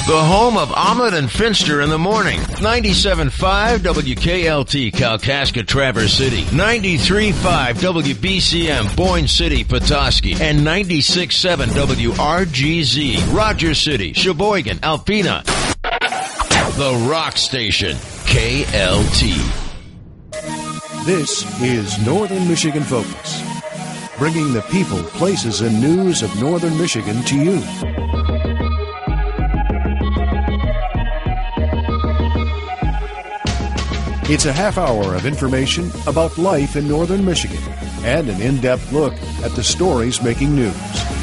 The home of Ahmed and Finster in the morning. 97.5 WKLT Kalkaska Traverse City. 93.5 WBCM Boyne City Petoskey. And 96.7 WRGZ Rogers City, Sheboygan, Alpena. The Rock Station. KLT. This is Northern Michigan Focus, bringing the people, places, and news of Northern Michigan to you. It's a half hour of information about life in Northern Michigan and an in-depth look at the stories making news.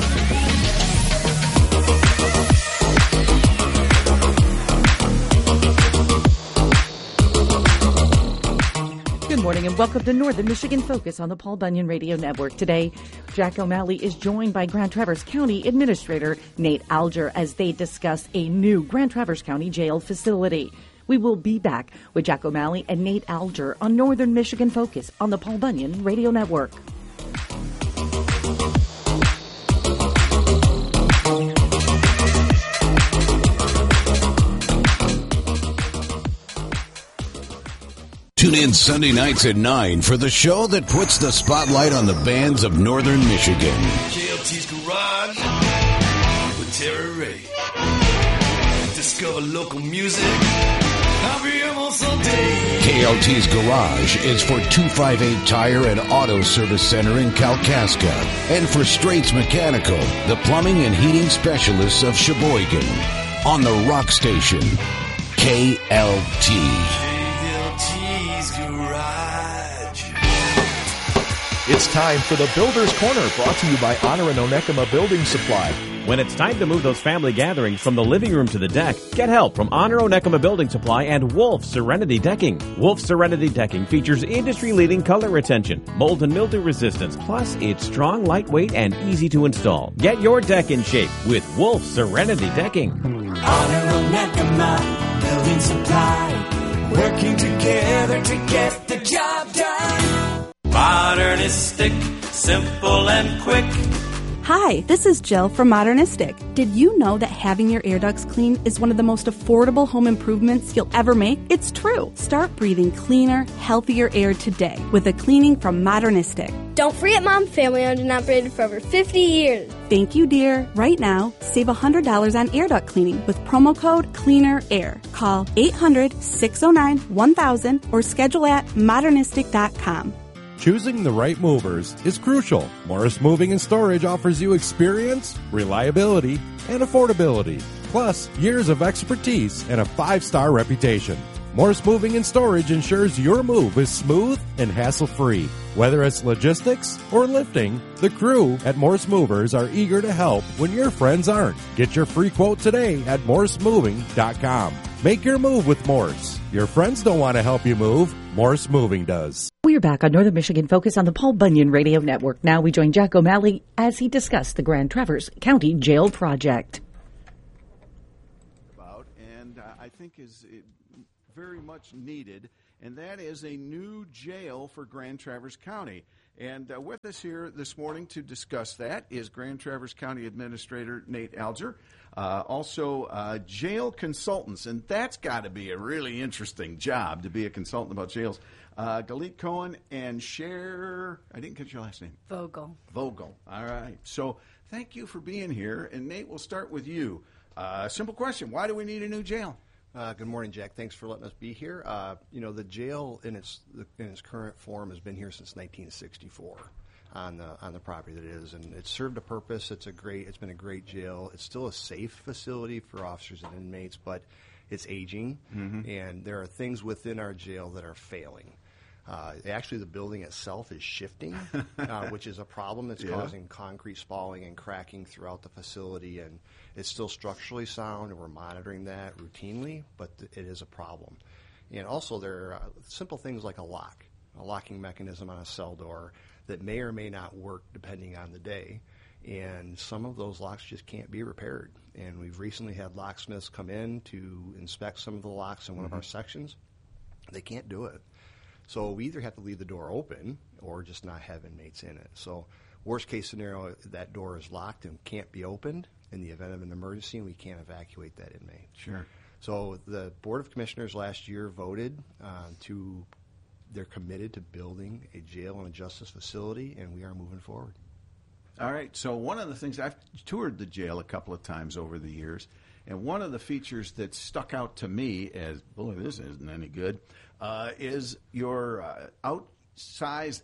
Good morning and welcome to Northern Michigan Focus on the Paul Bunyan Radio Network. Today, Jack O'Malley is joined by Grand Traverse County Administrator Nate Alger as they discuss a new Grand Traverse County jail facility. We will be back with Jack O'Malley and Nate Alger on Northern Michigan Focus on the Paul Bunyan Radio Network. Tune in Sunday nights at 9 for the show that puts the spotlight on the bands of Northern Michigan. KLT's Garage with Terry Ray. Discover local music. KLT's Garage is for 258 Tire and Auto Service Center in Kalkaska and for Straits Mechanical, the plumbing and heating specialists of Sheboygan. On the Rock Station, KLT. KLT's Garage. It's time for the Builder's Corner, brought to you by Honor and Onekama Building Supply. When it's time to move those family gatherings from the living room to the deck, get help from Honor Onekama Building Supply and Wolf Serenity Decking. Wolf Serenity Decking features industry-leading color retention, mold and mildew resistance, plus it's strong, lightweight, and easy to install. Get your deck in shape with Wolf Serenity Decking. Honor Onekama Building Supply, working together to get the job done. Modernistic, simple and quick. Hi, this is Jill from Modernistic. Did you know that having your air ducts clean is one of the most affordable home improvements you'll ever make? It's true. Start breathing cleaner, healthier air today with a cleaning from Modernistic. Don't forget Mom, family owned and operated for over 50 years. Thank you, dear. Right now, save $100 on air duct cleaning with promo code CLEANER-AIR. Call 800-609-1000 or schedule at modernistic.com. Choosing the right movers is crucial. Morris Moving and Storage offers you experience, reliability, and affordability, plus years of expertise and a 5-star reputation. Morris Moving and Storage ensures your move is smooth and hassle-free. Whether it's logistics or lifting, the crew at Morris Movers are eager to help when your friends aren't. Get your free quote today at morrismoving.com. Make your move with Morris. Your friends don't want to help you move. Morris Moving does. We're back on Northern Michigan Focus on the Paul Bunyan Radio Network. Now we join Jack O'Malley as he discussed the Grand Traverse County Jail Project. And I think is very much needed, and that is a new jail for Grand Traverse County. And with us here this morning to discuss that is Grand Traverse County Administrator Nate Alger, also jail consultants, and that's got to be a really interesting job to be a consultant about jails. Galit Cohen and Cher, I didn't get your last name. Vogel. All right. So thank you for being here, and Nate, we'll start with you. Simple question: why do we need a new jail? Good morning, Jack. Thanks for letting us be here. The jail in its current form has been here since 1964 on the property that it is, and it's served a purpose. It's been a great jail. It's still a safe facility for officers and inmates, but it's aging, and there are things within our jail that are failing. Actually, the building itself is shifting, which is a problem that's causing concrete spalling and cracking throughout the facility, and it's still structurally sound, and we're monitoring that routinely, but it is a problem. And also, there are simple things like a locking mechanism on a cell door that may or may not work depending on the day, and some of those locks just can't be repaired. And we've recently had locksmiths come in to inspect some of the locks in one of our sections. They can't do it. So we either have to leave the door open or just not have inmates in it. So worst case scenario, that door is locked and can't be opened, in the event of an emergency and we can't evacuate that inmate. Sure. So the Board of Commissioners last year voted they're committed to building a jail and a justice facility, and we are moving forward. All right. So one of the things, I've toured the jail a couple of times over the years, and one of the features that stuck out to me as, boy, this isn't any good, is your outside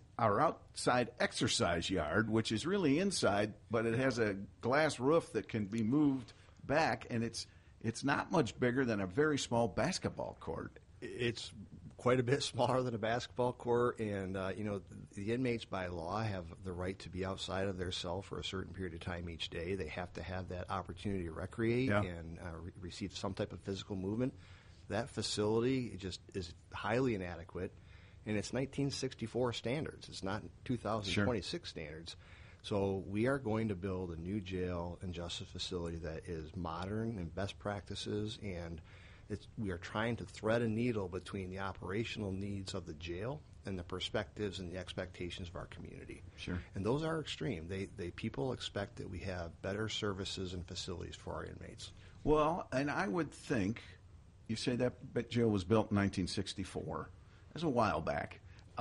exercise yard, which is really inside, but it has a glass roof that can be moved back, and it's not much bigger than a very small basketball court. It's quite a bit smaller than a basketball court, and the inmates by law have the right to be outside of their cell for a certain period of time each day. They have to have that opportunity to recreate and receive some type of physical movement. That facility just is highly inadequate, and it's 1964 standards. It's not 2026 standards. So we are going to build a new jail and justice facility that is modern and best practices, and we are trying to thread a needle between the operational needs of the jail and the perspectives and the expectations of our community. Sure. And those are extreme. People expect that we have better services and facilities for our inmates. Well, and I would think, you say that jail was built in 1964. That's a while back.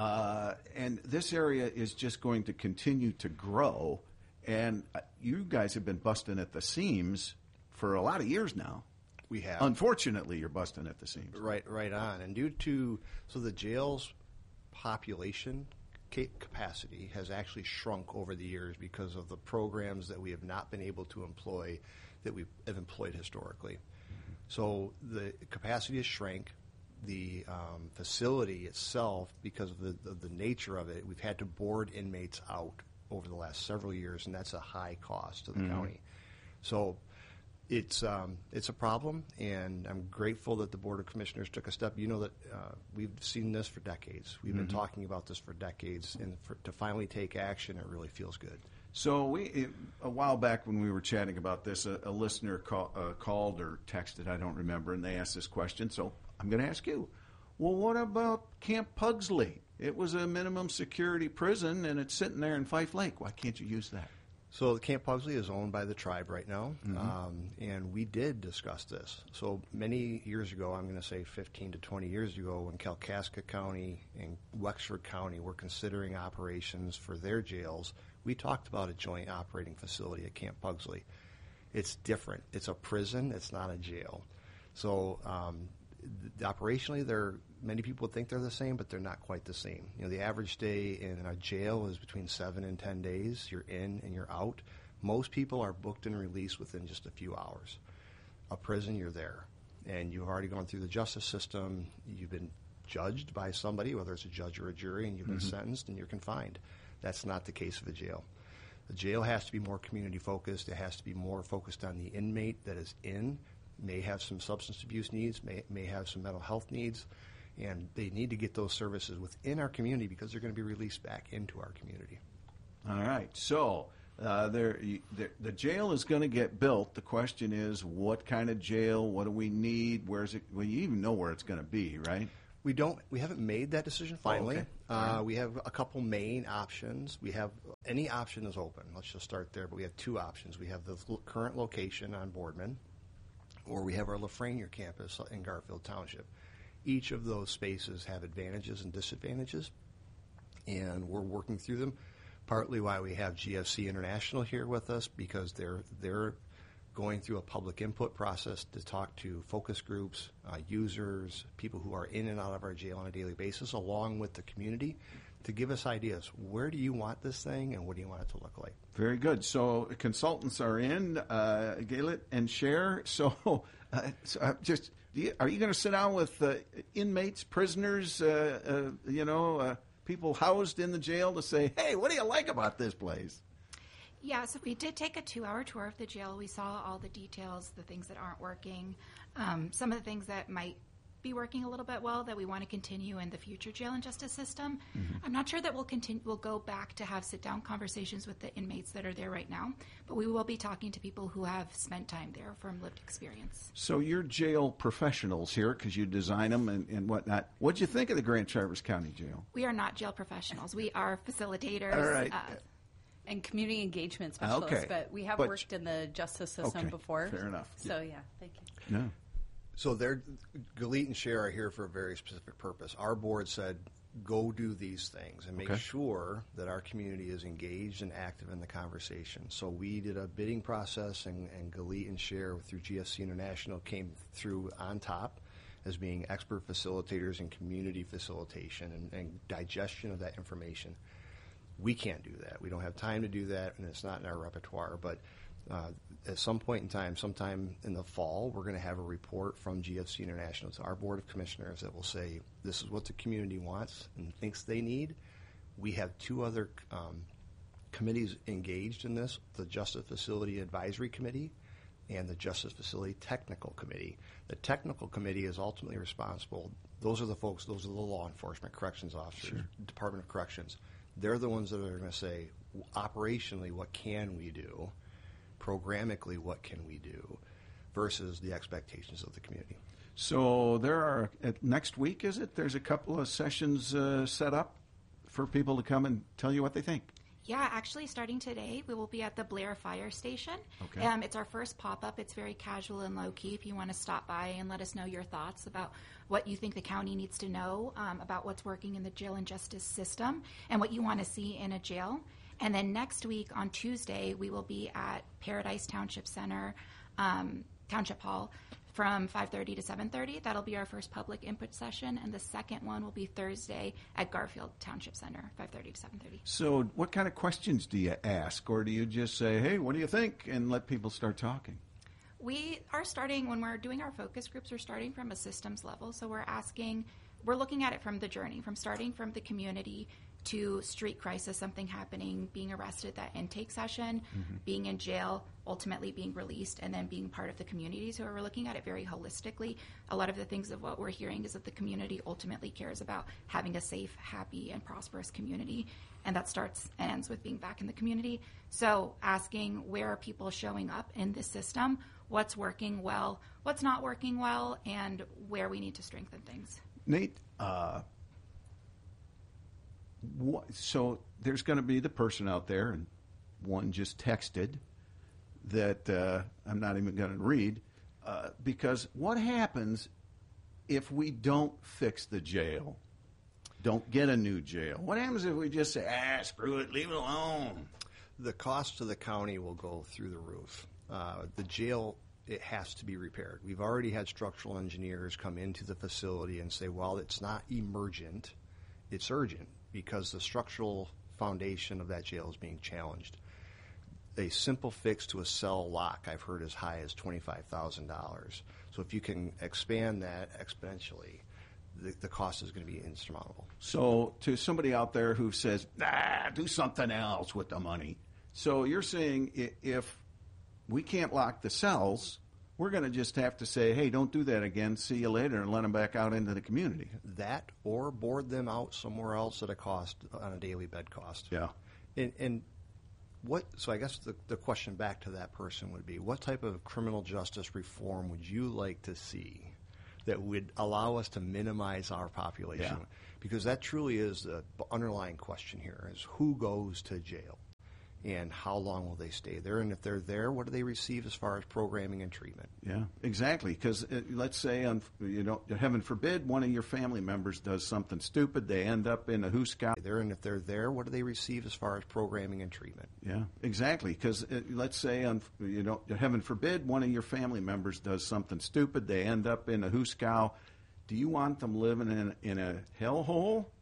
And this area is just going to continue to grow. And you guys have been busting at the seams for a lot of years now. We have. Unfortunately, you're busting at the seams. Right on. And so the jail's population capacity has actually shrunk over the years because of the programs that we have not been able to employ that we have employed historically. So the capacity has shrank. The facility itself, because of the nature of it, we've had to board inmates out over the last several years, and that's a high cost to the county. So it's a problem, and I'm grateful that the Board of Commissioners took a step. You know that we've seen this for decades. We've been talking about this for decades, and to finally take action, it really feels good. So a while back when we were chatting about this, a listener called or texted, I don't remember, and they asked this question, so I'm going to ask you. Well, what about Camp Pugsley? It was a minimum security prison, and it's sitting there in Fife Lake. Why can't you use that? So Camp Pugsley is owned by the tribe right now, and we did discuss this. So many years ago, I'm going to say 15 to 20 years ago, when Kalkaska County and Wexford County were considering operations for their jails, we talked about a joint operating facility at Camp Pugsley. It's different. It's a prison. It's not a jail. So operationally, many people think they're the same, but they're not quite the same. You know, the average stay in a jail is between 7 and 10 days. You're in and you're out. Most people are booked and released within just a few hours. A prison, you're there, and you've already gone through the justice system. You've been judged by somebody, whether it's a judge or a jury, and you've been sentenced and you're confined. That's not the case of a jail. The jail has to be more community focused. It has to be more focused on the inmate that is in, may have some substance abuse needs, may have some mental health needs, and they need to get those services within our community because they're going to be released back into our community. All right. So the jail is going to get built. The question is, what kind of jail? What do we need? Where's it? Well, you even know where it's going to be, right? We haven't made that decision finally. Okay. We have a couple main options. We have any option is open. Let's just start there. But we have two options. We have the current location on Boardman, or we have our Lafreniere campus in Garfield Township. Each of those spaces have advantages and disadvantages, and we're working through them. Partly why we have GFC International here with us, because they're going through a public input process to talk to focus groups, users, people who are in and out of our jail on a daily basis, along with the community, to give us ideas. Where do you want this thing, and what do you want it to look like? Very good. So consultants are in, Galit and Cher. So just, are you going to sit down with inmates, prisoners, people housed in the jail to say, hey, what do you like about this place? Yeah, so we did take a 2-hour tour of the jail. We saw all the details, the things that aren't working, some of the things that might be working a little bit well that we want to continue in the future jail and justice system. I'm not sure that we'll go back to have sit-down conversations with the inmates that are there right now, but we will be talking to people who have spent time there from lived experience. So you're jail professionals here because you design them and whatnot. What'd you think of the Grand Traverse County Jail? We are not jail professionals. We are facilitators. All right. And community engagement specialist, Okay. but we have But- worked in the justice system Okay, before. fair enough. So, yeah, thank you. Yeah. So Galit and Cher are here for a very specific purpose. Our board said, go do these things and make Okay. sure that our community is engaged and active in the conversation. So we did a bidding process, and Galit and Cher through GFC International came through on top as being expert facilitators in community facilitation and digestion of that information. We can't do that. We don't have time to do that, and it's not in our repertoire. But at some point in time, sometime in the fall, we're going to have a report from GFC International to our Board of Commissioners that will say, this is what the community wants and thinks they need. We have two other committees engaged in this, the Justice Facility Advisory Committee and the Justice Facility Technical Committee. The Technical Committee is ultimately responsible. Those are the folks, those are the law enforcement, corrections officers, Department of Corrections. They're the ones that are going to say, operationally, what can we do? Programmically, what can we do? Versus the expectations of the community. So there are, next week, is it? There's a couple of sessions set up for people to come and tell you what they think. Yeah, actually, starting today, we will be at the Blair Fire Station. Okay. It's our first pop-up. It's very casual and low-key. If you want to stop by and let us know your thoughts about what you think the county needs to know about what's working in the jail and justice system and what you want to see in a jail. And then next week on Tuesday, we will be at Paradise Township Center, Township Hall, from 5:30 to 7:30. That'll be our first public input session, and the second one will be Thursday at Garfield Township Center, 5:30 to 7:30. So what kind of questions do you ask, or do you just say, hey, what do you think, and let people start talking? We are starting, when we're doing our focus groups, we're starting from a systems level. So we're looking at it from the journey, from starting from the community to street crisis, something happening, being arrested, that intake session, being in jail, ultimately being released, and then being part of the community. So we're looking at it very holistically. A lot of the things of what we're hearing is that the community ultimately cares about having a safe, happy, and prosperous community. And that starts and ends with being back in the community. So asking, where are people showing up in this system? What's working well? What's not working well? And where we need to strengthen things. Nate, so there's going to be the person out there, and one just texted that I'm not even going to read, because what happens if we don't fix the jail, don't get a new jail? What happens if we just say, screw it, leave it alone? The cost to the county will go through the roof. The jail, it has to be repaired. We've already had structural engineers come into the facility and say, well, it's not emergent, it's urgent, because the structural foundation of that jail is being challenged. A simple fix to a cell lock, I've heard, as high as $25,000. So if you can expand that exponentially, the cost is going to be insurmountable. So to somebody out there who says, do something else with the money. So you're saying if we can't lock the cells, we're going to just have to say, hey, don't do that again, see you later, and let them back out into the community. That, or board them out somewhere else at a cost, on a daily bed cost. Yeah. And so I guess the question back to that person would be, what type of criminal justice reform would you like to see that would allow us to minimize our population? Yeah. Because that truly is the underlying question here, is who goes to jail and how long will they stay there? And if they're there, what do they receive as far as programming and treatment? Yeah, exactly. Because let's say, heaven forbid, one of your family members does something stupid. They end up in a hoosegow. And if they're there, what do they receive as far as programming and treatment? Yeah, exactly. Because let's say, heaven forbid, one of your family members does something stupid. They end up in a hoosegow. Do you want them living in a hellhole,